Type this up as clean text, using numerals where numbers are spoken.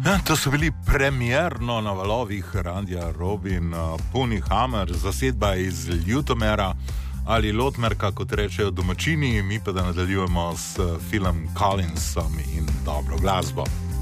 Ja, to so bili premierno na valovih Radia Robin, Pony Hammer, zasedba iz Ljutomera ali Lotmerka, kot rečejo domačini, mi pa da nadaljujemo s Philom Collinsom in dobro glasbo.